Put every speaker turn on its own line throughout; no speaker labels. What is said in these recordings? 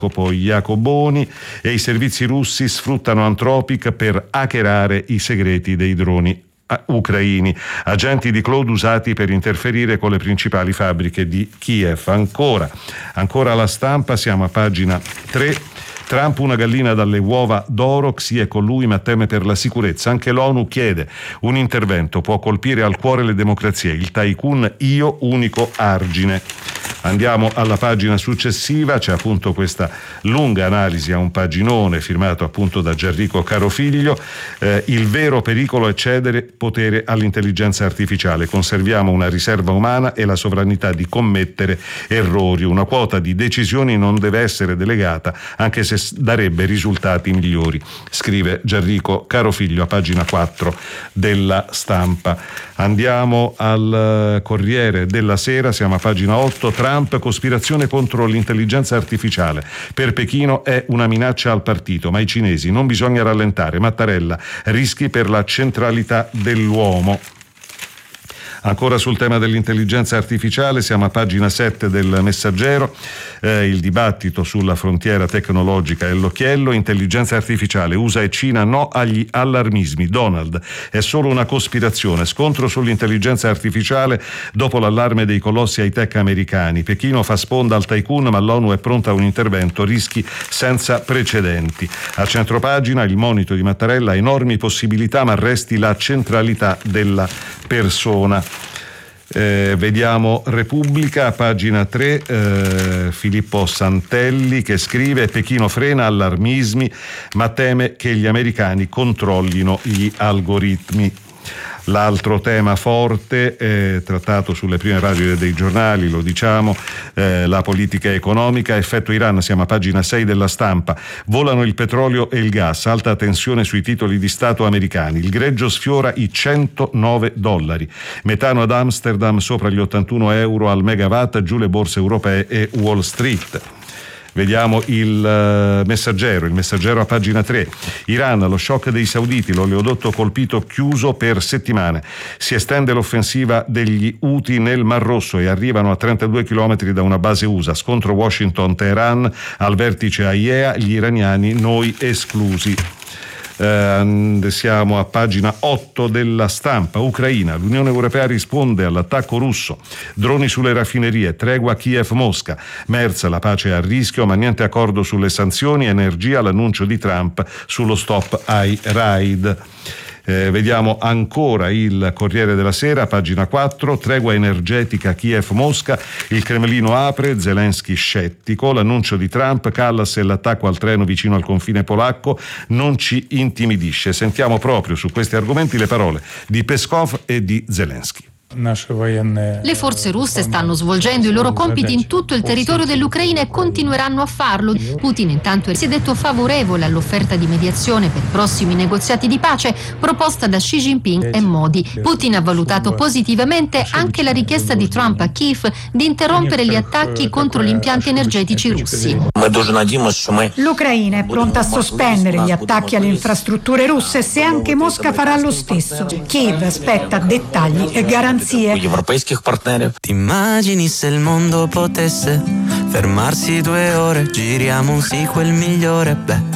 Jacoboni e i servizi russi sfruttano Anthropic per hackerare i segreti dei droni ucraini, agenti di cloud usati per interferire con le principali fabbriche di Kiev. Ancora La Stampa, siamo a pagina 3. Trump una gallina dalle uova d'oro, Xi è con lui ma teme per la sicurezza. Anche l'ONU chiede un intervento, può colpire al cuore le democrazie. Il tycoon io unico argine. Andiamo alla pagina successiva, c'è appunto questa lunga analisi a un paginone firmato appunto da Gianrico Carofiglio. Il vero pericolo è cedere potere all'intelligenza artificiale. Conserviamo una riserva umana e la sovranità di commettere errori. Una quota di decisioni non deve essere delegata, anche se darebbe risultati migliori, scrive Gianrico Carofiglio a pagina 4 della Stampa. Andiamo al Corriere della Sera, siamo a pagina 8. Trump, cospirazione contro l'intelligenza artificiale. Per Pechino è una minaccia al partito, ma i cinesi non bisogna rallentare. Mattarella, rischi per la centralità dell'uomo. Ancora sul tema dell'intelligenza artificiale, siamo a pagina 7 del Messaggero, il dibattito sulla frontiera tecnologica e l'occhiello. Intelligenza artificiale, USA e Cina no agli allarmismi. Donald, è solo una cospirazione. Scontro sull'intelligenza artificiale dopo l'allarme dei colossi high-tech americani. Pechino fa sponda al tycoon, ma l'ONU è pronta a un intervento, rischi senza precedenti. A centropagina il monito di Mattarella, enormi possibilità ma resti la centralità della persona. Vediamo Repubblica, a pagina 3, Filippo Santelli che scrive: Pechino frena allarmismi ma teme che gli americani controllino gli algoritmi. L'altro tema forte, trattato sulle prime pagine dei giornali, lo diciamo, la politica economica, effetto Iran, siamo a pagina 6 della Stampa. Volano il petrolio e il gas, alta tensione sui titoli di Stato americani, il greggio sfiora i $109, metano ad Amsterdam sopra gli 81 euro al megawatt, giù le borse europee e Wall Street. Vediamo il Messaggero a pagina 3. Iran, lo shock dei sauditi, l'oleodotto colpito chiuso per settimane. Si estende l'offensiva degli Houthi nel Mar Rosso e arrivano a 32 chilometri da una base USA. Scontro Washington-Teheran, al vertice AIEA, gli iraniani noi esclusi. Siamo a pagina 8 della Stampa. Ucraina, l'Unione Europea risponde all'attacco russo, droni sulle raffinerie, tregua Kiev-Mosca, Merz, la pace è a rischio ma niente accordo sulle sanzioni, energia, l'annuncio di Trump sullo stop ai raid. Vediamo ancora il Corriere della Sera, pagina 4, tregua energetica Kiev-Mosca, il Cremlino apre, Zelensky scettico, l'annuncio di Trump, Callas e l'attacco al treno vicino al confine polacco non ci intimidisce. Sentiamo proprio su questi argomenti le parole di Peskov e di Zelensky.
Le forze russe stanno svolgendo i loro compiti in tutto il territorio dell'Ucraina e continueranno a farlo. Putin intanto si è detto favorevole all'offerta di mediazione per prossimi negoziati di pace proposta da Xi Jinping e Modi. Putin ha valutato positivamente anche la richiesta di Trump a Kiev di interrompere gli attacchi contro gli impianti energetici russi.
L'Ucraina è pronta a sospendere gli attacchi alle infrastrutture russe se anche Mosca farà lo stesso. Kiev aspetta dettagli e garanzie.
Ti immagini se il mondo potesse fermarsi 2 ore, giriamo un sequel migliore,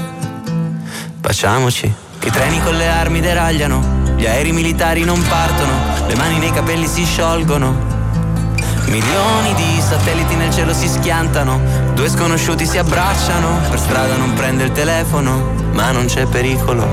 baciamoci, che i treni con le armi deragliano, gli aerei militari non partono, le mani nei capelli si sciolgono, milioni di satelliti nel cielo si schiantano, 2 sconosciuti si abbracciano, per strada non prende il telefono, ma non c'è pericolo.